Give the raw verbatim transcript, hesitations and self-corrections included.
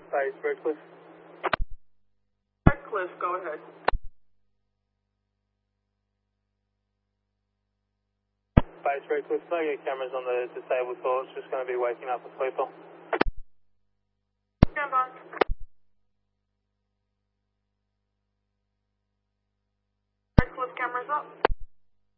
Base Redcliffe. Redcliffe, go ahead. Base Redcliffe, no get cameras on the disabled toilet, it's just going to be waking up a sleeper.